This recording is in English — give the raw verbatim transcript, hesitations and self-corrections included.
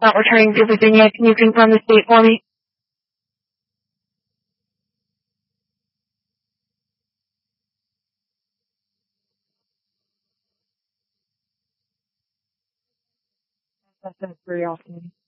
not returning to Virginia. Can you confirm the state for me? That's very often.